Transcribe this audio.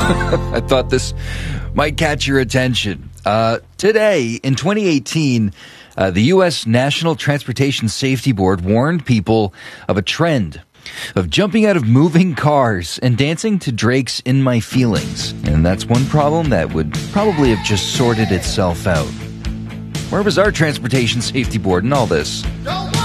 I thought this might catch your attention. Today, in 2018, the U.S. National Transportation Safety Board warned people of a trend of jumping out of moving cars and dancing to Drake's In My Feelings. And that's one problem that would probably have just sorted itself out. Where was our Transportation Safety Board in all this?